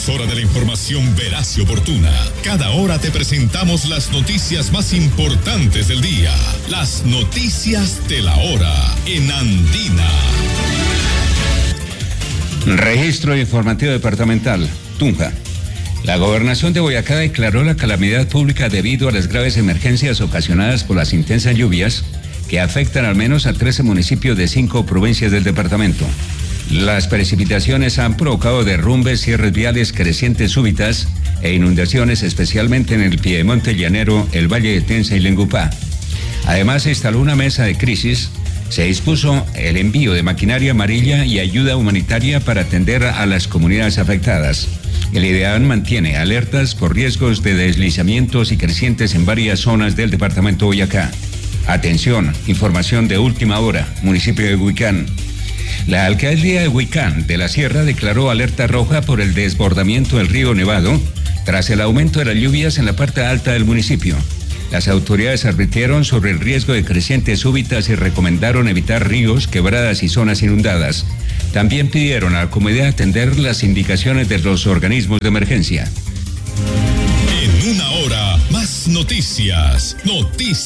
Es hora de la información veraz y oportuna. Cada hora te presentamos las noticias más importantes del día. Las noticias de la hora en Andina. Registro informativo departamental, Tunja. La gobernación de Boyacá declaró la calamidad pública debido a las graves emergencias ocasionadas por las intensas lluvias que afectan al menos a 13 municipios de 5 provincias del departamento. Las precipitaciones han provocado derrumbes, cierres viales, crecientes súbitas e inundaciones, especialmente en el piedemonte llanero, el Valle de Tensa y Lengupá. Además, se instaló una mesa de crisis. Se dispuso el envío de maquinaria amarilla y ayuda humanitaria para atender a las comunidades afectadas. El IDEAN mantiene alertas por riesgos de deslizamientos y crecientes en varias zonas del departamento Boyacá. Atención, información de última hora, municipio de Huicán. La alcaldía de Huicán de la Sierra declaró alerta roja por el desbordamiento del río Nevado tras el aumento de las lluvias en la parte alta del municipio. Las autoridades advirtieron sobre el riesgo de crecientes súbitas y recomendaron evitar ríos, quebradas y zonas inundadas. También pidieron a la comunidad atender las indicaciones de los organismos de emergencia. En una hora, más noticias.